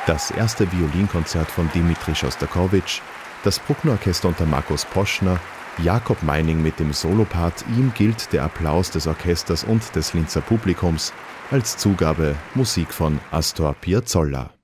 Das erste Violinkonzert von Dimitri Schostakowitsch, das Bruckner-Orchester unter Markus Poschner, Jakob Meining mit dem Solopart, ihm gilt der Applaus des Orchesters und des Linzer Publikums, als Zugabe Musik von Astor Piazzolla.